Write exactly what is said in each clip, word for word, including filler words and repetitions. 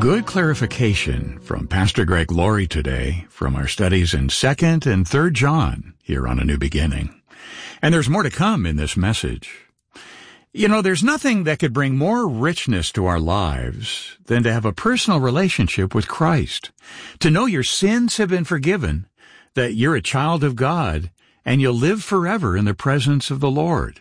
Good clarification from Pastor Greg Laurie today from our studies in Second and Third John here on A New Beginning. And there's more to come in this message. You know, there's nothing that could bring more richness to our lives than to have a personal relationship with Christ, to know your sins have been forgiven, that you're a child of God, and you'll live forever in the presence of the Lord.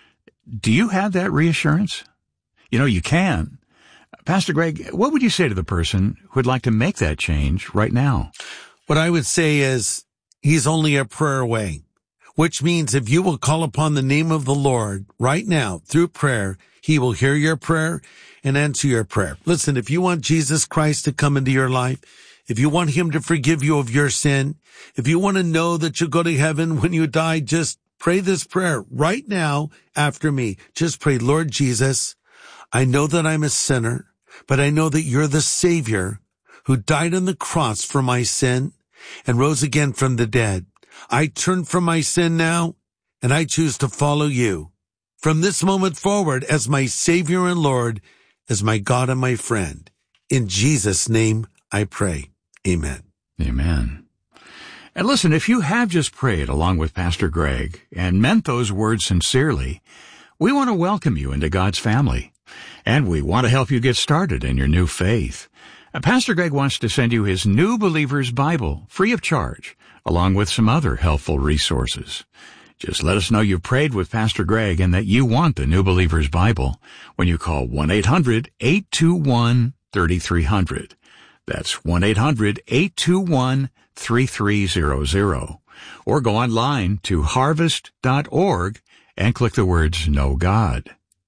Do you have that reassurance? You know, you can. Pastor Greg, what would you say to the person who would like to make that change right now? What I would say is he's only a prayer away, which means if you will call upon the name of the Lord right now through prayer, he will hear your prayer and answer your prayer. Listen, if you want Jesus Christ to come into your life, if you want him to forgive you of your sin, if you want to know that you'll go to heaven when you die, just pray this prayer right now after me. Just pray, Lord Jesus, I know that I'm a sinner, but I know that you're the Savior who died on the cross for my sin and rose again from the dead. I turn from my sin now, and I choose to follow you from this moment forward as my Savior and Lord, as my God and my friend. In Jesus' name I pray. Amen. Amen. And listen, if you have just prayed along with Pastor Greg and meant those words sincerely, we want to welcome you into God's family. And we want to help you get started in your new faith. Uh, Pastor Greg wants to send you his New Believer's Bible, free of charge, along with some other helpful resources. Just let us know you prayed with Pastor Greg and that you want the New Believer's Bible when you call one eight hundred eight two one three three zero zero. That's one eight hundred eight two one three three zero zero. Or go online to harvest dot org and click the words Know God.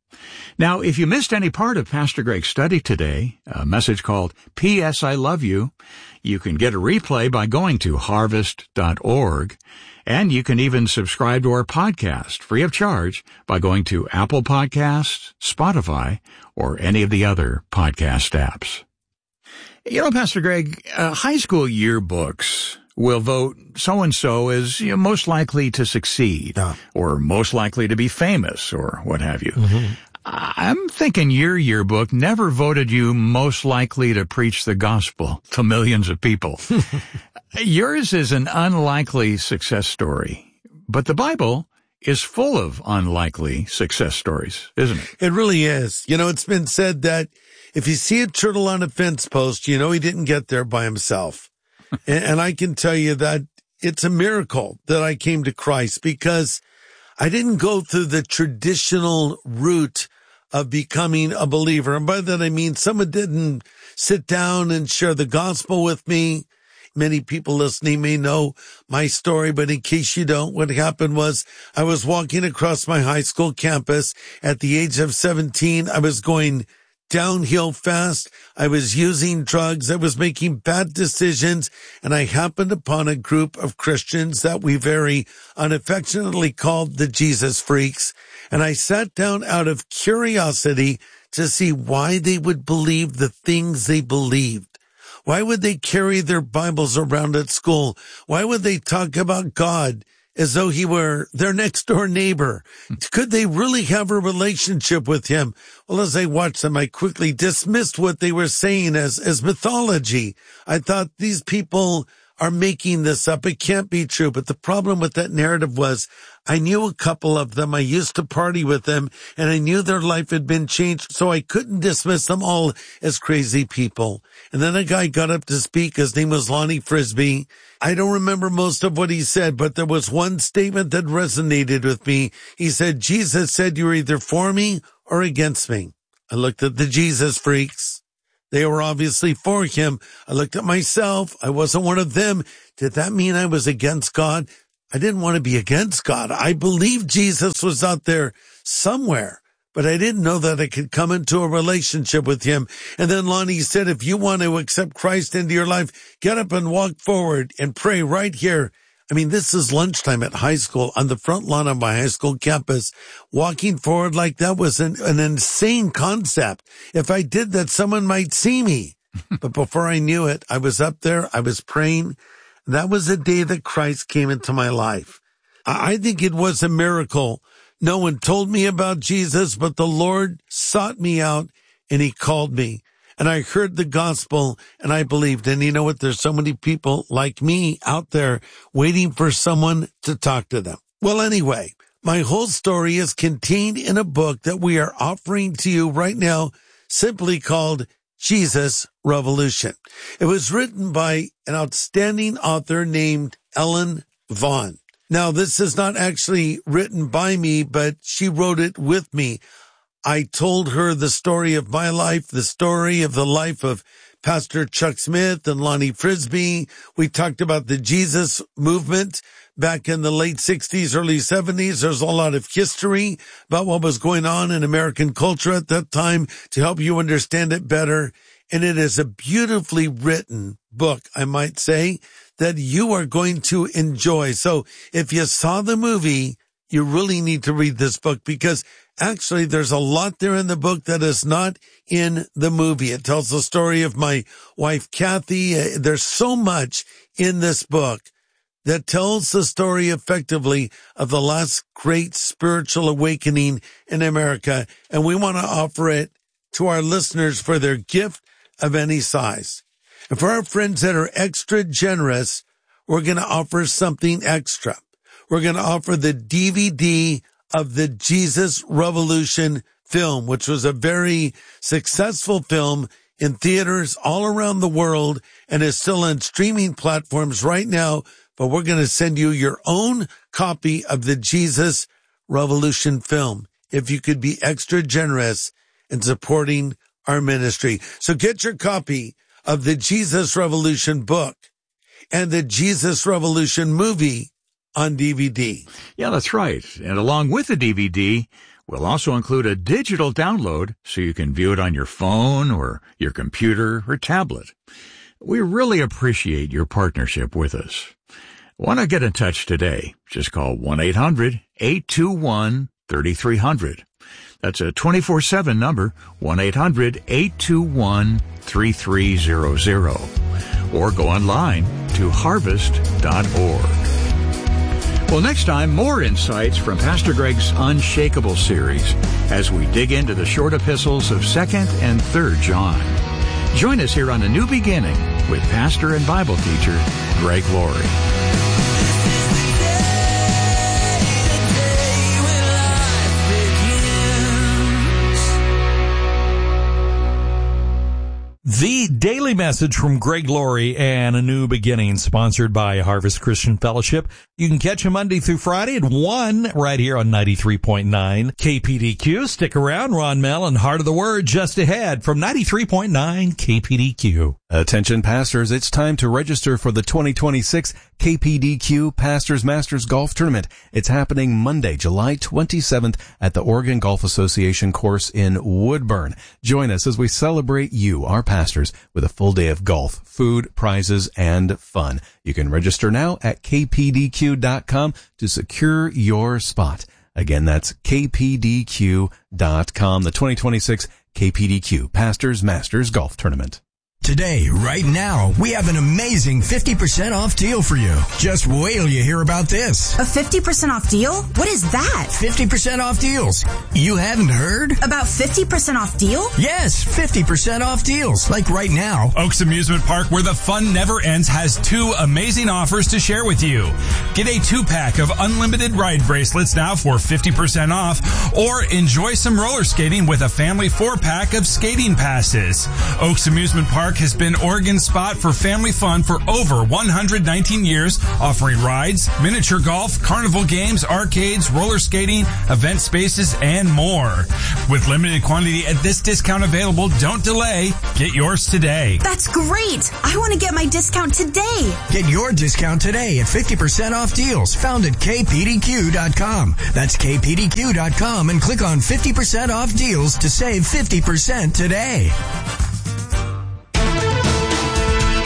Now, if you missed any part of Pastor Greg's study today, a message called P S I Love You, you can get a replay by going to harvest dot org, and you can even subscribe to our podcast free of charge by going to Apple Podcasts, Spotify, or any of the other podcast apps. You know, Pastor Greg, uh, high school yearbooks will vote so-and-so as you know, most likely to succeed, yeah. or most likely to be famous, or what have you. Mm-hmm. I'm thinking your yearbook never voted you most likely to preach the gospel to millions of people. Yours is an unlikely success story, but the Bible is full of unlikely success stories, isn't it? It really is. You know, it's been said that if you see a turtle on a fence post, you know he didn't get there by himself. and, and I can tell you that it's a miracle that I came to Christ because I didn't go through the traditional route of becoming a believer. And by that, I mean, someone didn't sit down and share the gospel with me. Many people listening may know my story, but in case you don't, what happened was I was walking across my high school campus at the age of seventeen. I was going downhill fast. I was using drugs. I was making bad decisions. And I happened upon a group of Christians that we very unaffectionately called the Jesus Freaks. And I sat down out of curiosity to see why they would believe the things they believed. Why would they carry their Bibles around at school? Why would they talk about God as though he were their next door neighbor? Could they really have a relationship with him? Well, as I watched them, I quickly dismissed what they were saying as, as mythology. I thought these people are making this up. It can't be true. But the problem with that narrative was I knew a couple of them. I used to party with them and I knew their life had been changed. So I couldn't dismiss them all as crazy people. And then a guy got up to speak. His name was Lonnie Frisbee. I don't remember most of what he said, but there was one statement that resonated with me. He said, Jesus said you're either for me or against me. I looked at the Jesus Freaks. They were obviously for him. I looked at myself. I wasn't one of them. Did that mean I was against God? I didn't want to be against God. I believed Jesus was out there somewhere, but I didn't know that I could come into a relationship with him. And then Lonnie said, if you want to accept Christ into your life, get up and walk forward and pray right here. I mean, this is lunchtime at high school on the front lawn of my high school campus. Walking forward like that was an, an insane concept. If I did that, someone might see me. But before I knew it, I was up there. I was praying. That was the day that Christ came into my life. I think it was a miracle. No one told me about Jesus, but the Lord sought me out and he called me. And I heard the gospel and I believed. And you know what? There's so many people like me out there waiting for someone to talk to them. Well, anyway, my whole story is contained in a book that we are offering to you right now, simply called Jesus Revolution. It was written by an outstanding author named Ellen Vaughn. Now, this is not actually written by me, but she wrote it with me. I told her the story of my life, the story of the life of Pastor Chuck Smith and Lonnie Frisbee. We talked about the Jesus movement back in the late sixties, early seventies. There's a lot of history about what was going on in American culture at that time to help you understand it better. And it is a beautifully written book, I might say, that you are going to enjoy. So if you saw the movie, you really need to read this book, because actually there's a lot there in the book that is not in the movie. It tells the story of my wife, Kathy. There's so much in this book that tells the story effectively of the last great spiritual awakening in America. And we want to offer it to our listeners for their gift of any size. And for our friends that are extra generous, we're going to offer something extra. We're going to offer the D V D of the Jesus Revolution film, which was a very successful film in theaters all around the world and is still on streaming platforms right now. But we're going to send you your own copy of the Jesus Revolution film, if you could be extra generous in supporting our ministry. So get your copy of the Jesus Revolution book and the Jesus Revolution movie on D V D. Yeah, that's right. And along with the D V D, we'll also include a digital download so you can view it on your phone or your computer or tablet. We really appreciate your partnership with us. Want to get in touch today? Just call one eight hundred eight two one three three zero zero. That's a twenty-four seven number, one eight hundred eight two one three three zero zero. Or go online to harvest dot org. Well, next time, more insights from Pastor Greg's Unshakable series as we dig into the short epistles of second and third John. Join us here on A New Beginning with pastor and Bible teacher Greg Laurie. The Daily Message from Greg Laurie and A New Beginning, sponsored by Harvest Christian Fellowship. You can catch him Monday through Friday at one right here on ninety-three point nine K P D Q. Stick around. Ron Mell and Heart of the Word just ahead from ninety-three point nine K P D Q. Attention pastors, it's time to register for the twenty twenty-six K P D Q Pastors Masters Golf Tournament. It's happening Monday, July twenty-seventh at the Oregon Golf Association course in Woodburn. Join us as we celebrate you, our pastors, with a full day of golf, food, prizes, and fun. You can register now at K P D Q dot com to secure your spot. Again, that's K P D Q dot com, the twenty twenty-six K P D Q Pastors Masters Golf Tournament. Today, right now, we have an amazing fifty percent off deal for you. Just wait till you hear about this. A fifty percent off deal? What is that? fifty percent off deals. You haven't heard? About fifty percent off deal? Yes, fifty percent off deals. Like right now. Oaks Amusement Park, where the fun never ends, has two amazing offers to share with you. Get a two-pack of unlimited ride bracelets now for fifty percent off, or enjoy some roller skating with a family four-pack of skating passes. Oaks Amusement Park has been Oregon's spot for family fun for over one hundred nineteen years, offering rides, miniature golf, carnival games, arcades, roller skating, event spaces, and more. With limited quantity at this discount available, don't delay. Get yours today. That's great. I want to get my discount today. Get your discount today at fifty percent off deals found at K P D Q dot com. That's K P D Q dot com and click on fifty percent off deals to save fifty percent today.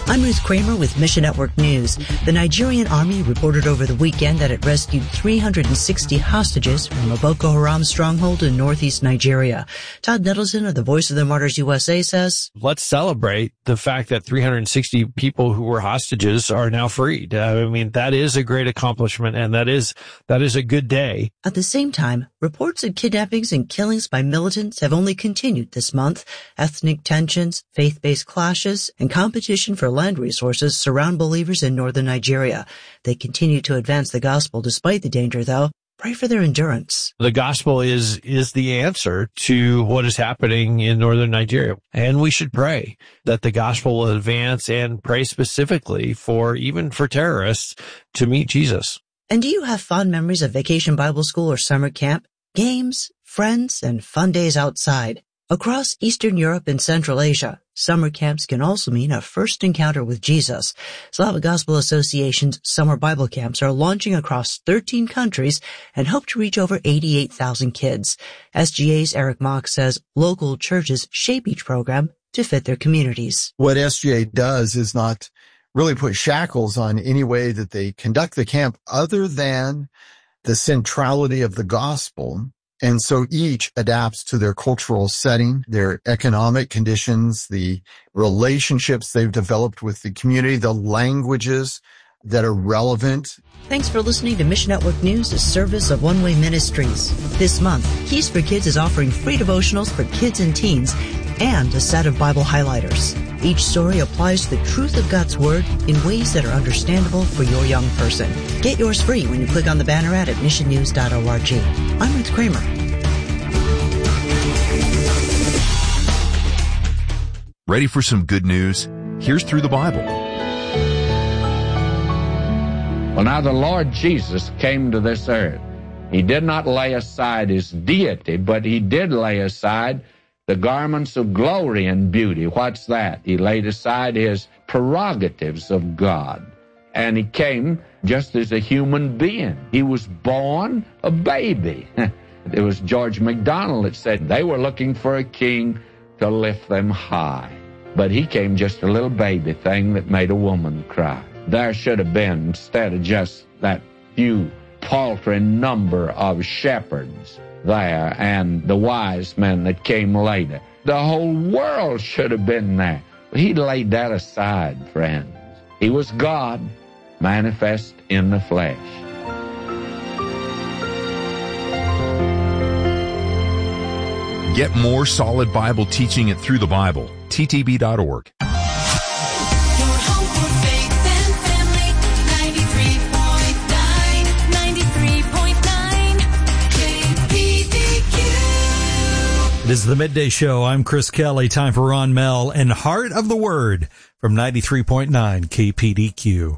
I'm Ruth Kramer with Mission Network News. The Nigerian army reported over the weekend that it rescued three hundred sixty hostages from a Boko Haram stronghold in northeast Nigeria. Todd Nettleton of the Voice of the Martyrs U S A says, let's celebrate the fact that three hundred sixty people who were hostages are now freed. Uh, I mean, that is a great accomplishment, and that is that is a good day. At the same time, reports of kidnappings and killings by militants have only continued this month. Ethnic tensions, faith-based clashes, and competition for land resources surround believers in northern Nigeria. They continue to advance the gospel despite the danger, though. Pray for their endurance. The gospel is is the answer to what is happening in northern Nigeria. And we should pray that the gospel will advance, and pray specifically for, even for terrorists, to meet Jesus. And do you have fond memories of Vacation Bible School or summer camp? Games, friends, and fun days outside. Across Eastern Europe and Central Asia, summer camps can also mean a first encounter with Jesus. Slavic Gospel Association's summer Bible camps are launching across thirteen countries and hope to reach over eighty-eight thousand kids. S G A's Eric Mock says local churches shape each program to fit their communities. What S G A does is not really put shackles on any way that they conduct the camp other than the centrality of the gospel. And so each adapts to their cultural setting, their economic conditions, the relationships they've developed with the community, the languages that are relevant. Thanks for listening to Mission Network News, a service of One Way Ministries. This month, Keys for Kids is offering free devotionals for kids and teens and a set of Bible highlighters. Each story applies the truth of God's Word in ways that are understandable for your young person. Get yours free when you click on the banner ad at mission news dot org. I'm Ruth Kramer. Ready for some good news? Here's Through the Bible. Well, now the Lord Jesus came to this earth. He did not lay aside his deity, but he did lay aside the garments of glory and beauty. What's that? He laid aside his prerogatives of God. And he came just as a human being. He was born a baby. It was George MacDonald that said they were looking for a king to lift them high. But he came just a little baby thing that made a woman cry. There should have been, instead of just that few paltry number of shepherds there and the wise men that came later, the whole world should have been there. He laid that aside, friends. He was God manifest in the flesh. Get more solid Bible teaching at Through the Bible. T T B dot org. It is the Midday Show. I'm Chris Kelly. Time for Ron Mell and Heart of the Word from ninety-three point nine K P D Q.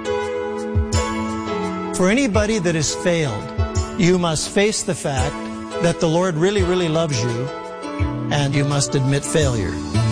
For anybody that has failed, you must face the fact that the Lord really, really loves you, and you must admit failure.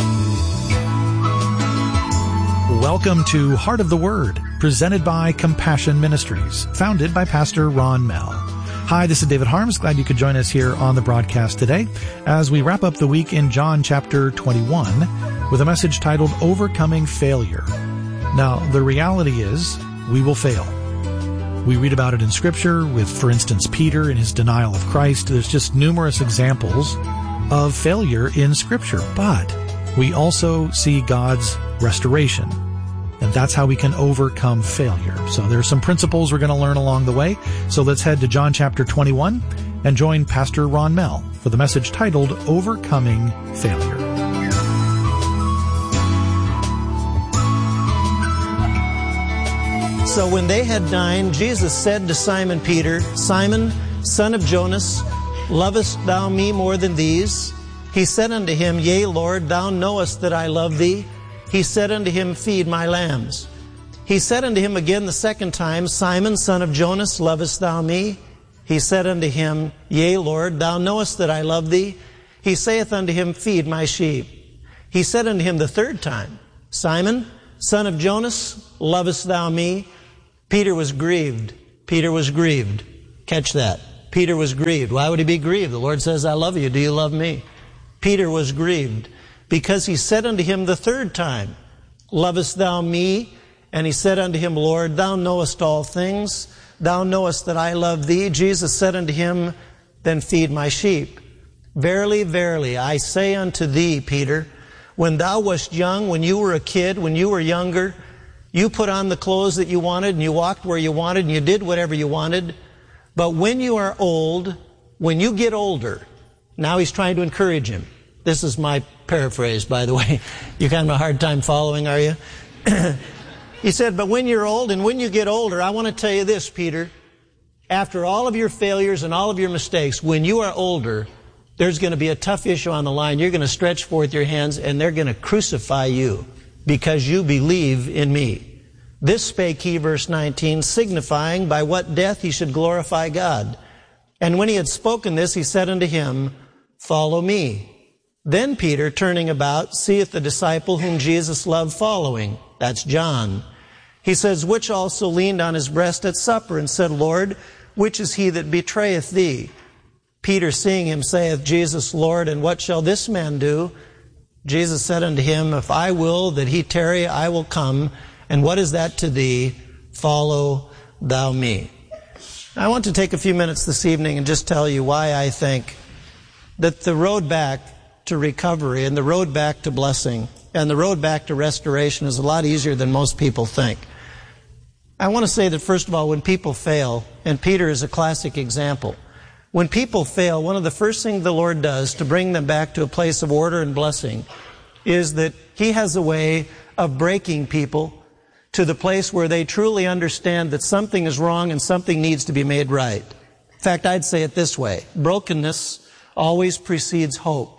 Welcome to Heart of the Word, presented by Compassion Ministries, founded by Pastor Ron Mell. Hi, this is David Harms. Glad you could join us here on the broadcast today as we wrap up the week in John chapter twenty-one with a message titled Overcoming Failure. Now, the reality is we will fail. We read about it in Scripture with, for instance, Peter and his denial of Christ. There's just numerous examples of failure in Scripture, but we also see God's restoration. And that's how we can overcome failure. So there are some principles we're going to learn along the way. So let's head to John chapter twenty-one and join Pastor Ron Mell for the message titled Overcoming Failure. So when they had dined, Jesus said to Simon Peter, Simon, son of Jonas, lovest thou me more than these? He said unto him, Yea, Lord, thou knowest that I love thee. He said unto him, Feed my lambs. He said unto him again the second time, Simon, son of Jonas, lovest thou me? He said unto him, Yea, Lord, thou knowest that I love thee. He saith unto him, Feed my sheep. He said unto him the third time, Simon, son of Jonas, lovest thou me? Peter was grieved. Peter was grieved. Catch that. Peter was grieved. Why would he be grieved? The Lord says, I love you. Do you love me? Peter was grieved because he said unto him the third time, lovest thou me? And he said unto him, Lord, thou knowest all things. Thou knowest that I love thee. Jesus said unto him, then feed my sheep. Verily, verily, I say unto thee, Peter, when thou wast young, when you were a kid, when you were younger, you put on the clothes that you wanted, and you walked where you wanted, and you did whatever you wanted. But when you are old, when you get older, now he's trying to encourage him. This is my paraphrase, by the way. You're kind of a hard time following, are you? He said, but when you're old and when you get older, I want to tell you this, Peter. After all of your failures and all of your mistakes, when you are older, there's going to be a tough issue on the line. You're going to stretch forth your hands and they're going to crucify you because you believe in me. This spake he, verse nineteen, signifying by what death he should glorify God. And when he had spoken this, he said unto him, follow me. Then Peter, turning about, seeth the disciple whom Jesus loved following. That's John. He says, which also leaned on his breast at supper and said, Lord, which is he that betrayeth thee? Peter, seeing him, saith, Jesus, Lord, and what shall this man do? Jesus said unto him, if I will that he tarry, I will come. And what is that to thee? Follow thou me. I want to take a few minutes this evening and just tell you why I think that the road back to recovery and the road back to blessing and the road back to restoration is a lot easier than most people think. I want to say that, first of all, when people fail, and Peter is a classic example, when people fail, one of the first things the Lord does to bring them back to a place of order and blessing is that He has a way of breaking people to the place where they truly understand that something is wrong and something needs to be made right. In fact, I'd say it this way. Brokenness always precedes hope.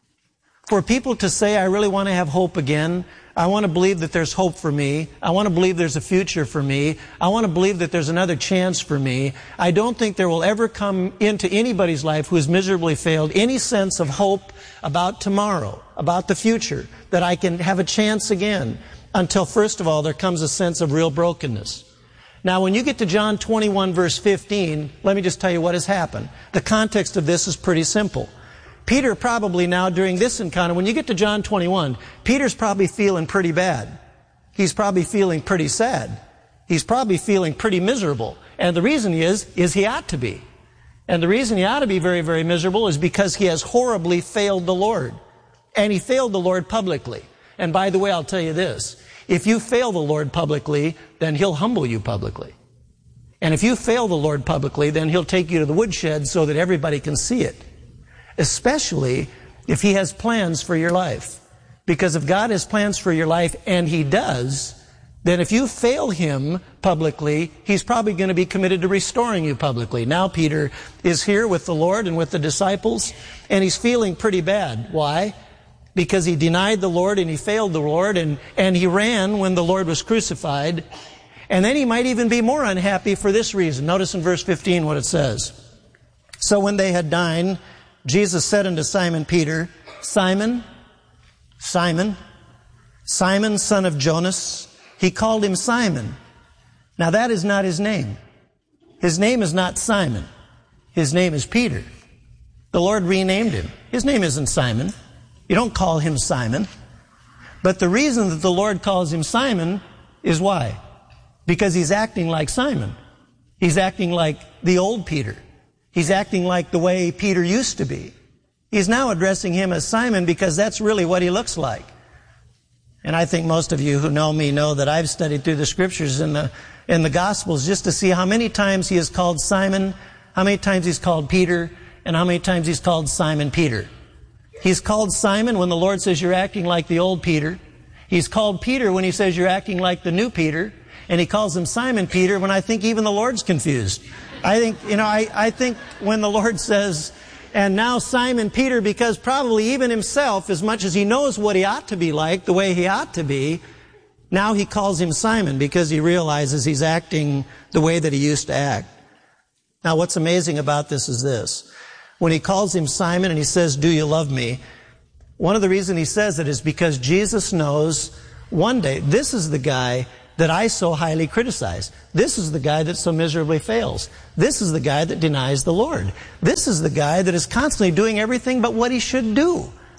For people to say, I really want to have hope again, I want to believe that there's hope for me, I want to believe there's a future for me, I want to believe that there's another chance for me, I don't think there will ever come into anybody's life who has miserably failed any sense of hope about tomorrow, about the future, that I can have a chance again, until first of all there comes a sense of real brokenness. Now when you get to John twenty-one verse fifteen, let me just tell you what has happened. The context of this is pretty simple. Peter probably now during this encounter, when you get to John twenty-one, Peter's probably feeling pretty bad. He's probably feeling pretty sad. He's probably feeling pretty miserable. And the reason he is, is he ought to be. And the reason he ought to be very, very miserable is because he has horribly failed the Lord. And he failed the Lord publicly. And by the way, I'll tell you this. If you fail the Lord publicly, then He'll humble you publicly. And if you fail the Lord publicly, then He'll take you to the woodshed so that everybody can see it. Especially if He has plans for your life. Because if God has plans for your life, and He does, then if you fail Him publicly, He's probably going to be committed to restoring you publicly. Now Peter is here with the Lord and with the disciples, and he's feeling pretty bad. Why? Because he denied the Lord and he failed the Lord, and, and he ran when the Lord was crucified. And then he might even be more unhappy for this reason. Notice in verse fifteen what it says. So when they had dined, Jesus said unto Simon Peter, Simon, Simon, Simon, son of Jonas. He called him Simon. Now that is not his name. His name is not Simon. His name is Peter. The Lord renamed him. His name isn't Simon. You don't call him Simon. But the reason that the Lord calls him Simon is why? Because he's acting like Simon. He's acting like the old Peter. He's acting like the way Peter used to be. He's now addressing him as Simon because that's really what he looks like. And I think most of you who know me know that I've studied through the scriptures in the, in the Gospels just to see how many times he is called Simon, how many times he's called Peter, and how many times he's called Simon Peter. He's called Simon when the Lord says you're acting like the old Peter. He's called Peter when He says you're acting like the new Peter. And He calls him Simon Peter when I think even the Lord's confused. I think, you know, I, I think when the Lord says, and now Simon Peter, because probably even himself, as much as he knows what he ought to be like, the way he ought to be, now he calls him Simon because he realizes he's acting the way that he used to act. Now what's amazing about this is this. When he calls him Simon and he says, do you love me? One of the reasons he says it is because Jesus knows one day, this is the guy that I so highly criticize. This is the guy that so miserably fails. This is the guy that denies the Lord. This is the guy that is constantly doing everything but what he should do.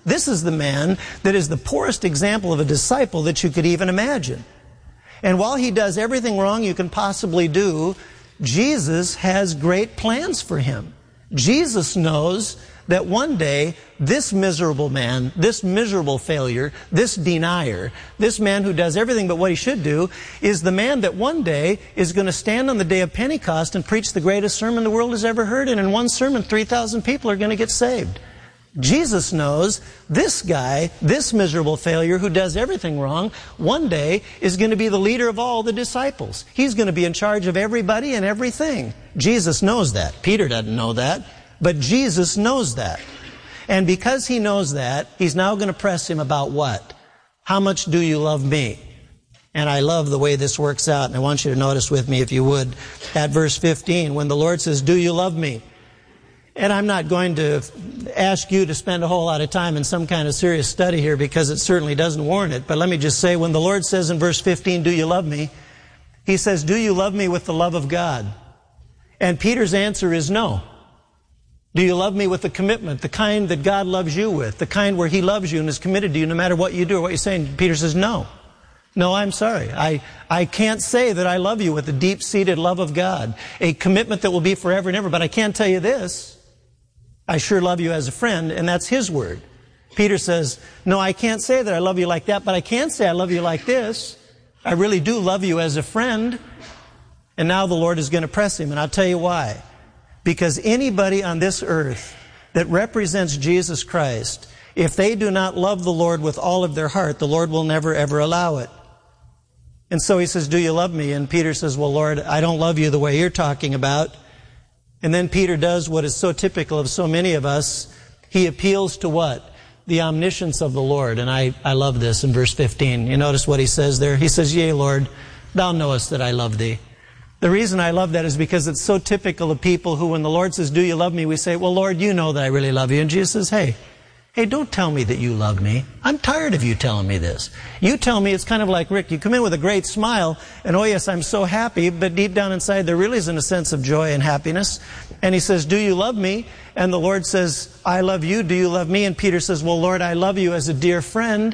This is the man that is the poorest example of a disciple that you could even imagine. And while he does everything wrong you can possibly do, Jesus has great plans for him. Jesus knows that one day this miserable man, this miserable failure, this denier, this man who does everything but what he should do, is the man that one day is going to stand on the day of Pentecost and preach the greatest sermon the world has ever heard, and in one sermon three thousand people are going to get saved. Jesus knows this guy, this miserable failure who does everything wrong, one day is going to be the leader of all the disciples. He's going to be in charge of everybody and everything. Jesus knows that. Peter doesn't know that, but Jesus knows that. And because he knows that, he's now going to press him about what? How much do you love me? And I love the way this works out, and I want you to notice with me, if you would, at verse fifteen, when the Lord says, do you love me? And I'm not going to ask you to spend a whole lot of time in some kind of serious study here because it certainly doesn't warrant it. But let me just say, when the Lord says in verse fifteen, do you love me? He says, do you love me with the love of God? And Peter's answer is no. Do you love me with the commitment, the kind that God loves you with, the kind where he loves you and is committed to you no matter what you do or what you're saying? Peter says, no. No, I'm sorry. I, I can't say that I love you with the deep-seated love of God, a commitment that will be forever and ever. But I can tell you this. I sure love you as a friend, and that's his word. Peter says, no, I can't say that I love you like that, but I can say I love you like this. I really do love you as a friend. And now the Lord is going to press him, and I'll tell you why. Because anybody on this earth that represents Jesus Christ, if they do not love the Lord with all of their heart, the Lord will never, ever allow it. And so he says, do you love me? And Peter says, well, Lord, I don't love you the way you're talking about. And then Peter does what is so typical of so many of us. He appeals to what? The omniscience of the Lord. And I, I love this in verse fifteen. You notice what he says there? He says, yea, Lord, thou knowest that I love thee. The reason I love that is because it's so typical of people who, when the Lord says, do you love me? We say, well, Lord, you know that I really love you. And Jesus says, hey, hey, don't tell me that you love me. I'm tired of you telling me this. You tell me, it's kind of like Rick. You come in with a great smile, and oh yes, I'm so happy, but deep down inside there really isn't a sense of joy and happiness. And he says, do you love me? And the Lord says, I love you. Do you love me? And Peter says, well, Lord, I love you as a dear friend.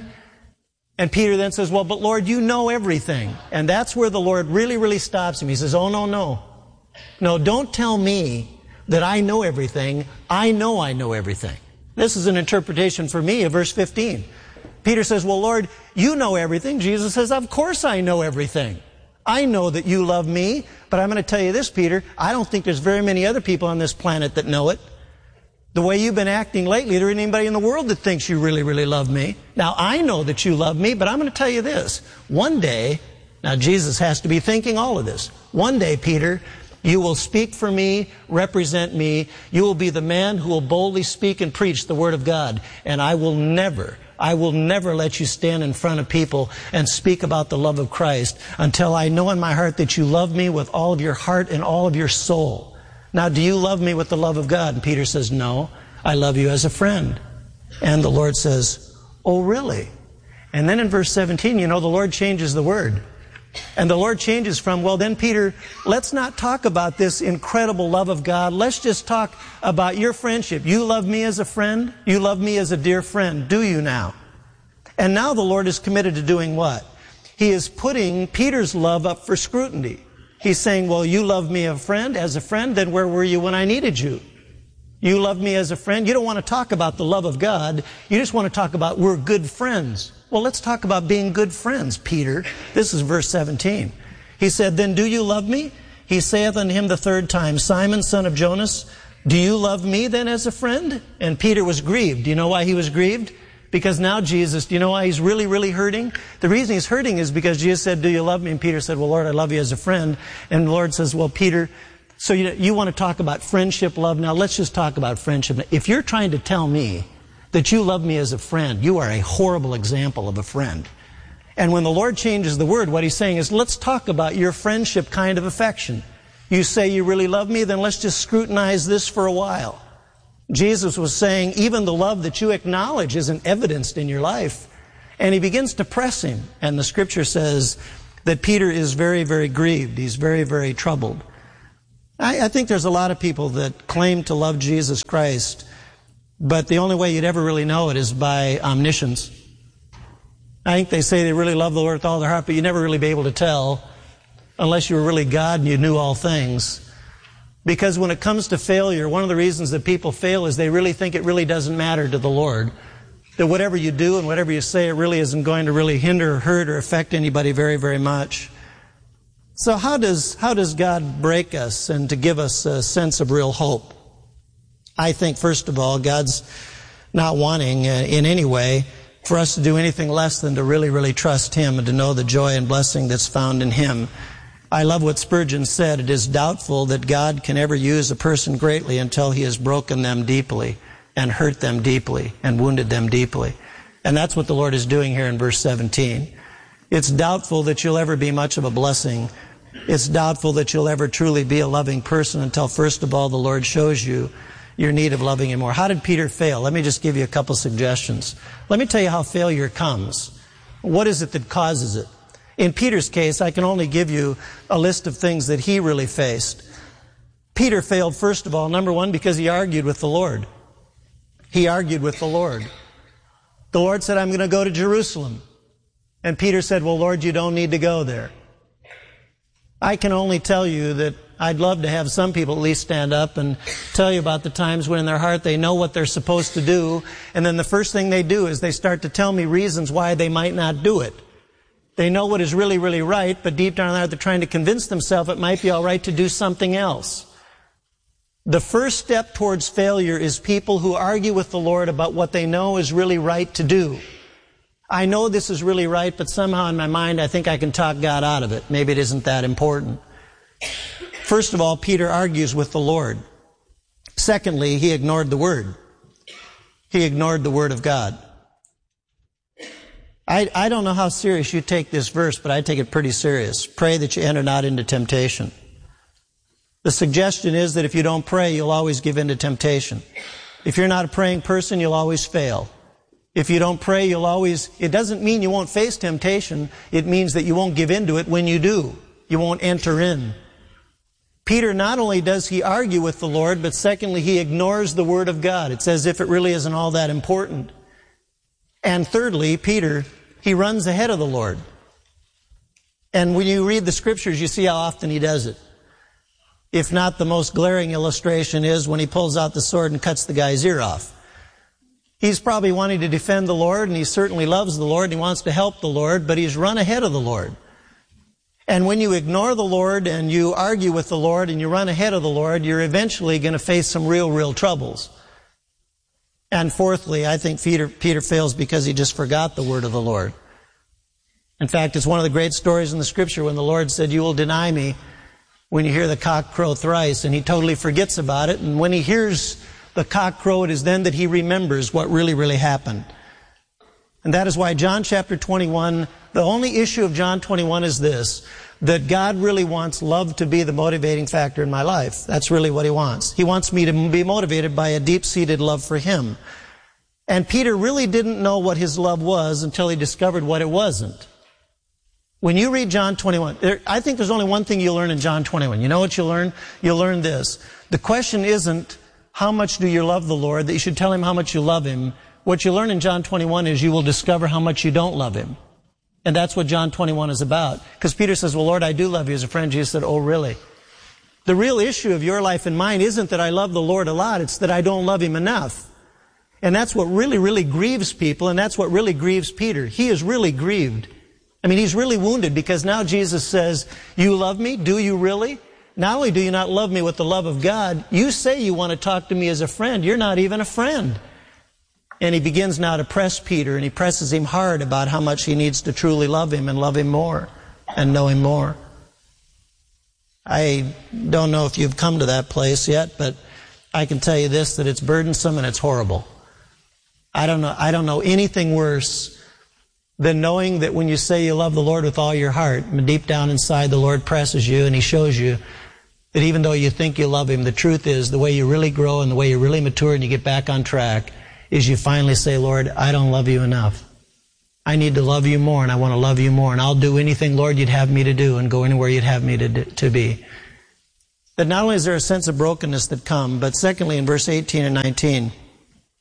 And Peter then says, well, but Lord, you know everything. And that's where the Lord really, really stops him. He says, oh, no, no. No, don't tell me that I know everything. I know I know everything. This is an interpretation for me of verse fifteen. Peter says, well, Lord, you know everything. Jesus says, of course I know everything. I know that you love me, but I'm going to tell you this, Peter, I don't think there's very many other people on this planet that know it. The way you've been acting lately, there isn't anybody in the world that thinks you really, really love me. Now, I know that you love me, but I'm going to tell you this. One day, now Jesus has to be thinking all of this. One day, Peter, you will speak for me, represent me. You will be the man who will boldly speak and preach the Word of God. And I will never, I will never let you stand in front of people and speak about the love of Christ until I know in my heart that you love me with all of your heart and all of your soul. Now, do you love me with the love of God? And Peter says, no, I love you as a friend. And the Lord says, oh, really? And then in verse seventeen, you know, the Lord changes the word. And the Lord changes from, well, then, Peter, let's not talk about this incredible love of God. Let's just talk about your friendship. You love me as a friend. You love me as a dear friend. Do you now? And now the Lord is committed to doing what? He is putting Peter's love up for scrutiny. He's saying, well, you love me as a friend, as a friend, then where were you when I needed you? You love me as a friend. You don't want to talk about the love of God. You just want to talk about we're good friends. Well, let's talk about being good friends, Peter. This is verse seventeen. He said, then do you love me? He saith unto him the third time, Simon, son of Jonas, do you love me then as a friend? And Peter was grieved. Do you know why he was grieved? Because now Jesus, do you know why he's really, really hurting? The reason he's hurting is because Jesus said, do you love me? And Peter said, well, Lord, I love you as a friend. And the Lord says, well, Peter, so you, you want to talk about friendship, love? Now let's just talk about friendship. If you're trying to tell me that you love me as a friend, you are a horrible example of a friend. And when the Lord changes the word, what he's saying is, let's talk about your friendship kind of affection. You say you really love me, then let's just scrutinize this for a while. Jesus was saying, even the love that you acknowledge isn't evidenced in your life. And he begins to press him. And the scripture says that Peter is very, very grieved. He's very, very troubled. I, I think there's a lot of people that claim to love Jesus Christ, But the only way you'd ever really know it is by omniscience. I think they say they really love the Lord with all their heart, but you'd never really be able to tell unless you were really God and you knew all things. Because when it comes to failure, one of the reasons that people fail is they really think it really doesn't matter to the Lord. That whatever you do and whatever you say, it really isn't going to really hinder or hurt or affect anybody very, very much. So how does, how does God break us and to give us a sense of real hope? I think, first of all, God's not wanting uh, in any way for us to do anything less than to really, really trust Him and to know the joy and blessing that's found in Him. I love what Spurgeon said. It is doubtful that God can ever use a person greatly until He has broken them deeply and hurt them deeply and wounded them deeply. And that's what the Lord is doing here in verse seventeen. It's doubtful that you'll ever be much of a blessing. It's doubtful that you'll ever truly be a loving person until, first of all, the Lord shows you your need of loving Him more. How did Peter fail? Let me just give you a couple suggestions. Let me tell you how failure comes. What is it that causes it? In Peter's case, I can only give you a list of things that he really faced. Peter failed, first of all, number one, because he argued with the Lord. He argued with the Lord. The Lord said, I'm going to go to Jerusalem. And Peter said, well, Lord, you don't need to go there. I can only tell you that I'd love to have some people at least stand up and tell you about the times when in their heart they know what they're supposed to do, and then the first thing they do is they start to tell me reasons why they might not do it. They know what is really, really right, but deep down there they're trying to convince themselves it might be all right to do something else. The first step towards failure is people who argue with the Lord about what they know is really right to do. I know this is really right, but somehow in my mind I think I can talk God out of it. Maybe it isn't that important. First of all, Peter argues with the Lord. Secondly, he ignored the Word. He ignored the Word of God. I, I don't know how serious you take this verse, but I take it pretty serious. Pray that you enter not into temptation. The suggestion is that if you don't pray, you'll always give in to temptation. If you're not a praying person, you'll always fail. If you don't pray, you'll always... It doesn't mean you won't face temptation. It means that you won't give in to it when you do. You won't enter in. Peter, not only does he argue with the Lord, but secondly, he ignores the Word of God. It's as if it really isn't all that important. And thirdly, Peter, he runs ahead of the Lord. And when you read the Scriptures, you see how often he does it. If not, the most glaring illustration is when he pulls out the sword and cuts the guy's ear off. He's probably wanting to defend the Lord, and he certainly loves the Lord, and he wants to help the Lord, but he's run ahead of the Lord. And when you ignore the Lord and you argue with the Lord and you run ahead of the Lord, you're eventually going to face some real, real troubles. And fourthly, I think Peter, Peter fails because he just forgot the word of the Lord. In fact, it's one of the great stories in the Scripture when the Lord said, you will deny me when you hear the cock crow thrice, and he totally forgets about it. And when he hears the cock crow, it is then that he remembers what really, really happened. And that is why John chapter twenty-one, the only issue of John twenty-one is this, that God really wants love to be the motivating factor in my life. That's really what He wants. He wants me to be motivated by a deep-seated love for Him. And Peter really didn't know what his love was until he discovered what it wasn't. When you read John twenty-one, there, I think there's only one thing you'll learn in John twenty-one. You know what you'll learn? You'll learn this. The question isn't, how much do you love the Lord, that you should tell Him how much you love Him. What you learn in John twenty-one is you will discover how much you don't love Him. And that's what John twenty-one is about. Because Peter says, well, Lord, I do love you as a friend. Jesus said, oh, really? The real issue of your life and mine isn't that I love the Lord a lot. It's that I don't love Him enough. And that's what really, really grieves people. And that's what really grieves Peter. He is really grieved. I mean, he's really wounded because now Jesus says, you love me? Do you really? Not only do you not love me with the love of God, you say you want to talk to me as a friend. You're not even a friend. And he begins now to press Peter, and he presses him hard about how much he needs to truly love him and love him more and know him more. I don't know if you've come to that place yet, but I can tell you this, that it's burdensome and it's horrible. I don't know, I don't know anything worse than knowing that when you say you love the Lord with all your heart, deep down inside the Lord presses you and He shows you that even though you think you love Him, the truth is the way you really grow and the way you really mature and you get back on track is you finally say, Lord, I don't love you enough. I need to love you more, and I want to love you more, and I'll do anything, Lord, you'd have me to do and go anywhere you'd have me to, to be. That not only is there a sense of brokenness that comes, but secondly, in verse eighteen and nineteen,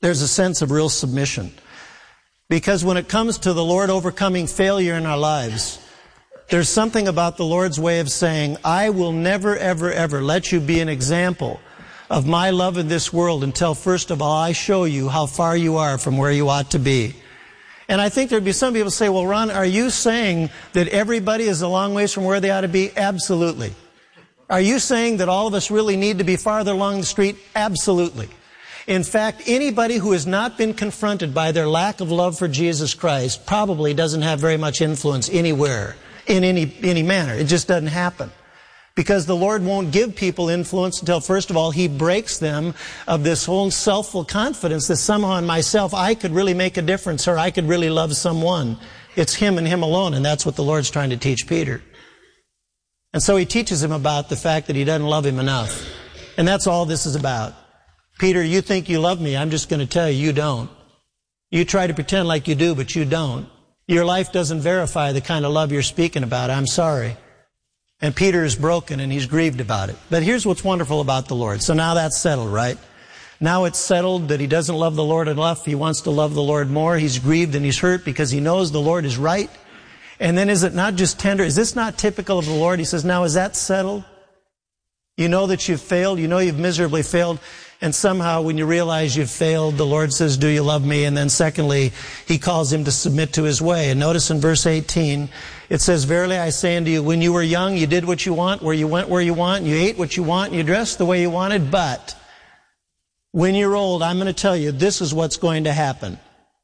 there's a sense of real submission. Because when it comes to the Lord overcoming failure in our lives, there's something about the Lord's way of saying, I will never, ever, ever let you be an example of my love in this world until, first of all, I show you how far you are from where you ought to be. And I think there'd be some people say, well, Ron, are you saying that everybody is a long ways from where they ought to be? Absolutely. Are you saying that all of us really need to be farther along the street? Absolutely. In fact, anybody who has not been confronted by their lack of love for Jesus Christ probably doesn't have very much influence anywhere, in any, any manner. It just doesn't happen. Because the Lord won't give people influence until, first of all, He breaks them of this whole selfful confidence that somehow in myself I could really make a difference or I could really love someone. It's Him and Him alone, and that's what the Lord's trying to teach Peter. And so He teaches him about the fact that he doesn't love him enough. And that's all this is about. Peter, you think you love me. I'm just going to tell you, you don't. You try to pretend like you do, but you don't. Your life doesn't verify the kind of love you're speaking about. I'm sorry. And Peter is broken and he's grieved about it. But here's what's wonderful about the Lord. So now that's settled, right? Now it's settled that he doesn't love the Lord enough. He wants to love the Lord more. He's grieved and he's hurt because he knows the Lord is right. And then is it not just tender? Is this not typical of the Lord? He says, now is that settled? You know that you've failed. You know you've miserably failed. And somehow when you realize you've failed, the Lord says, do you love me? And then secondly, He calls him to submit to His way. And notice in verse eighteen, it says, verily I say unto you, when you were young, you did what you want, where you went where you want, you ate what you want, and you dressed the way you wanted. But when you're old, I'm going to tell you, this is what's going to happen.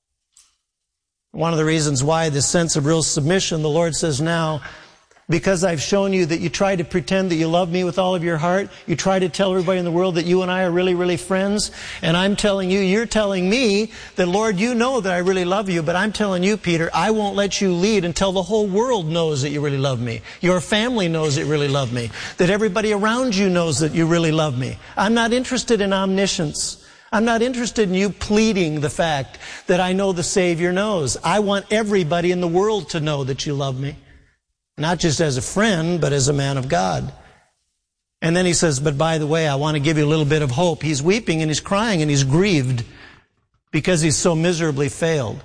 One of the reasons why this sense of real submission, the Lord says now, because I've shown you that you try to pretend that you love me with all of your heart. You try to tell everybody in the world that you and I are really, really friends. And I'm telling you, you're telling me that, Lord, you know that I really love you. But I'm telling you, Peter, I won't let you lead until the whole world knows that you really love me. Your family knows that you really love me. That everybody around you knows that you really love me. I'm not interested in omniscience. I'm not interested in you pleading the fact that I know the Savior knows. I want everybody in the world to know that you love me. Not just as a friend, but as a man of God. And then he says, but by the way, I want to give you a little bit of hope. He's weeping and he's crying and he's grieved because he's so miserably failed.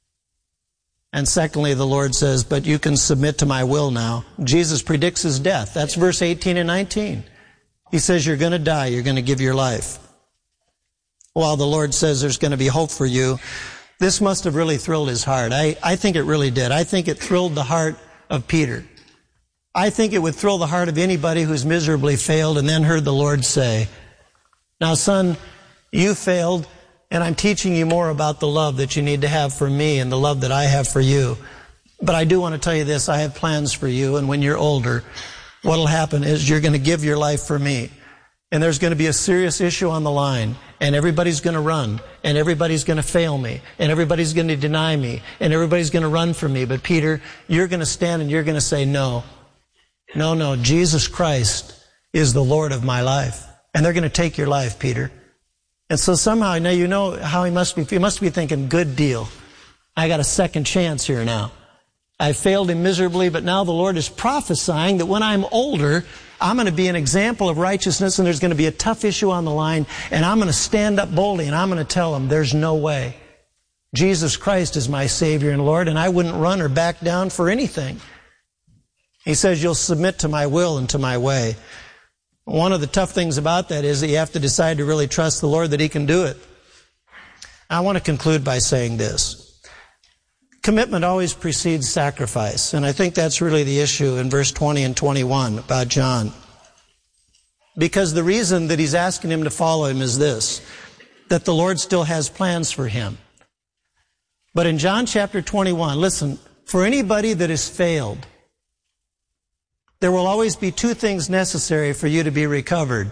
And secondly, the Lord says, but you can submit to my will now. Jesus predicts his death. That's verse eighteen and nineteen. He says, you're going to die. You're going to give your life. While the Lord says there's going to be hope for you, this must have really thrilled his heart. I, I think it really did. I think it thrilled the heart of Peter. I think it would thrill the heart of anybody who's miserably failed and then heard the Lord say, now son, you failed and I'm teaching you more about the love that you need to have for me and the love that I have for you. But I do want to tell you this, I have plans for you, and when you're older, what'll happen is you're going to give your life for me. And there's going to be a serious issue on the line, and everybody's going to run, and everybody's going to fail me, and everybody's going to deny me, and everybody's going to run from me. But Peter, you're going to stand and you're going to say, no, no, no, Jesus Christ is the Lord of my life. And they're going to take your life, Peter. And so somehow, now you know how he must be, he must be thinking, good deal. I got a second chance here now. I failed him miserably, but now the Lord is prophesying that when I'm older, I'm going to be an example of righteousness, and there's going to be a tough issue on the line, and I'm going to stand up boldly, and I'm going to tell them there's no way. Jesus Christ is my Savior and Lord, and I wouldn't run or back down for anything. He says you'll submit to my will and to my way. One of the tough things about that is that you have to decide to really trust the Lord that He can do it. I want to conclude by saying this. Commitment always precedes sacrifice, and I think that's really the issue in verse twenty and twenty-one about John. Because the reason that he's asking him to follow him is this, that the Lord still has plans for him. But in John chapter twenty-one, listen, for anybody that has failed, there will always be two things necessary for you to be recovered.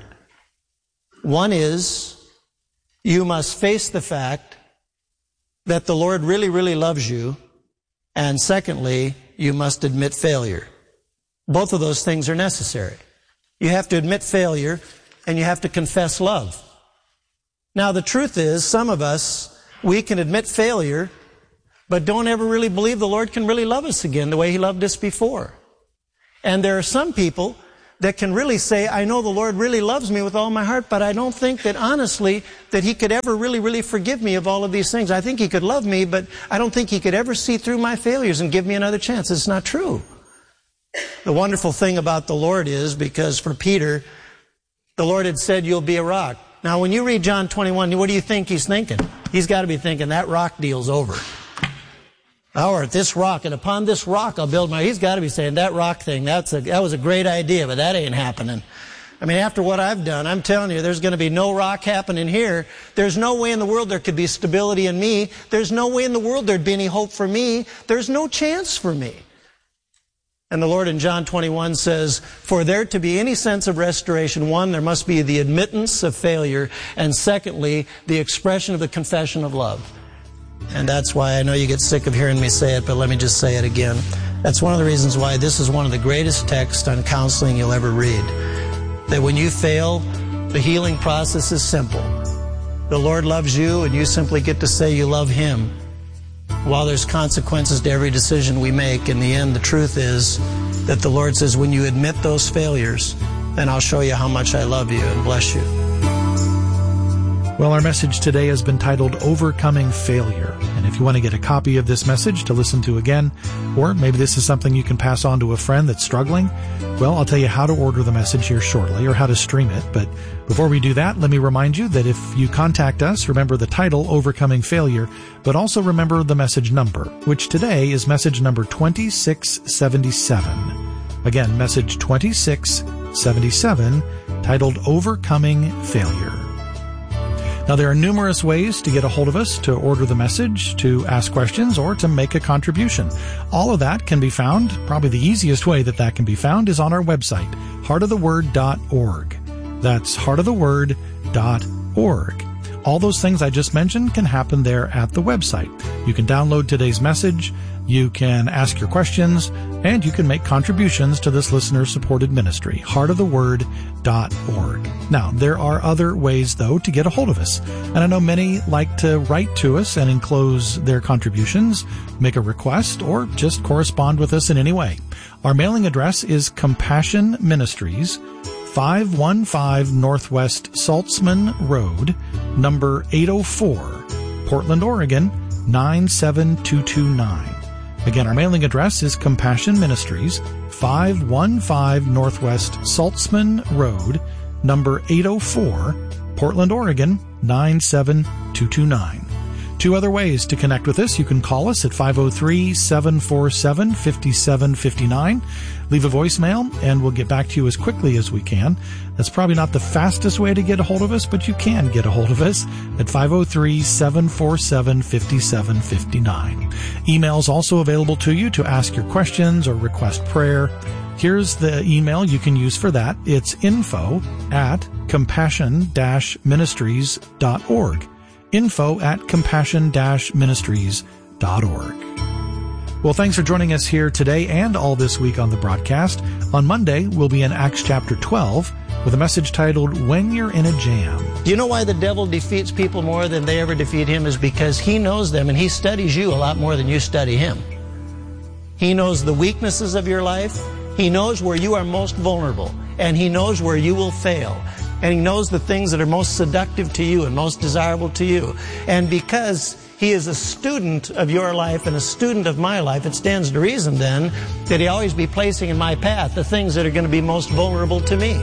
One is, you must face the fact that the Lord really, really loves you. And secondly, you must admit failure. Both of those things are necessary. You have to admit failure and you have to confess love. Now, the truth is, some of us, we can admit failure, but don't ever really believe the Lord can really love us again the way He loved us before. And there are some people that can really say, I know the Lord really loves me with all my heart, but I don't think that honestly that He could ever really, really forgive me of all of these things. I think He could love me, but I don't think He could ever see through my failures and give me another chance. It's not true. The wonderful thing about the Lord is, because for Peter, the Lord had said, you'll be a rock. Now, when you read John twenty-one, what do you think He's thinking? He's got to be thinking, that rock deal's over. Thou art this rock, and upon this rock I'll build my... He's got to be saying, that rock thing, that's a, that was a great idea, but that ain't happening. I mean, after what I've done, I'm telling you, there's going to be no rock happening here. There's no way in the world there could be stability in me. There's no way in the world there'd be any hope for me. There's no chance for me. And the Lord in John twenty-one says, for there to be any sense of restoration, one, there must be the admittance of failure, and secondly, the expression of the confession of love. And that's why I know you get sick of hearing me say it, but let me just say it again. That's one of the reasons why this is one of the greatest texts on counseling you'll ever read. That when you fail, the healing process is simple. The Lord loves you, and you simply get to say you love Him. While there's consequences to every decision we make, in the end, the truth is that the Lord says, when you admit those failures, then I'll show you how much I love you and bless you. Well, our message today has been titled Overcoming Failure. And if you want to get a copy of this message to listen to again, or maybe this is something you can pass on to a friend that's struggling, well, I'll tell you how to order the message here shortly, or how to stream it. But before we do that, let me remind you that if you contact us, remember the title, Overcoming Failure, but also remember the message number, which today is message number twenty-six seventy-seven. Again, message twenty-six seventy-seven, titled Overcoming Failure. Now, there are numerous ways to get a hold of us, to order the message, to ask questions, or to make a contribution. All of that can be found, probably the easiest way that that can be found is on our website, heart of the word dot org. That's heart of the word dot org. All those things I just mentioned can happen there at the website. You can download today's message, you can ask your questions, and you can make contributions to this listener-supported ministry, heart of the word dot org. Now, there are other ways, though, to get a hold of us. And I know many like to write to us and enclose their contributions, make a request, or just correspond with us in any way. Our mailing address is Compassion Ministries, five one five Northwest Saltzman Road, number eight oh four, Portland, Oregon, nine seven two two nine. Again, our mailing address is Compassion Ministries, five one five Northwest Saltzman Road, number eight oh four, Portland, Oregon, nine seven two two nine. Two other ways to connect with us. You can call us at five oh three, seven four seven, five seven five nine. Leave a voicemail, and we'll get back to you as quickly as we can. That's probably not the fastest way to get a hold of us, but you can get a hold of us at five oh three, seven four seven, five seven five nine. Email's also available to you to ask your questions or request prayer. Here's the email you can use for that. It's info at compassion dash ministries dot org. info at compassion dash ministries dot org. Well, thanks for joining us here today and all this week on the broadcast. On Monday, we'll be in Acts chapter twelve with a message titled, When You're in a Jam. Do you know why the devil defeats people more than they ever defeat him? Is because he knows them, and he studies you a lot more than you study him. He knows the weaknesses of your life. He knows where you are most vulnerable, and he knows where you will fail. And he knows the things that are most seductive to you and most desirable to you. And because he is a student of your life and a student of my life, it stands to reason then that he always be placing in my path the things that are going to be most vulnerable to me.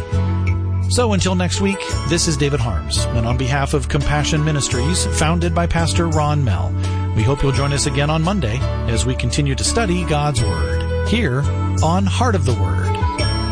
So until next week, this is David Harms, and on behalf of Compassion Ministries, founded by Pastor Ron Mell, we hope you'll join us again on Monday as we continue to study God's Word here on Heart of the Word.